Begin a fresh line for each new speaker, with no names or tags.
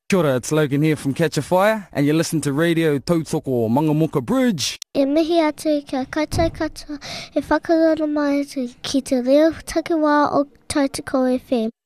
Kia ora, it's Logan here from Catch a Fire, and you listen to Radio Tautoko Mangamuka Bridge.
E mihi atu kia koutou katoa e whakarora mai atu ki te reo takiwā o Tautoko FM.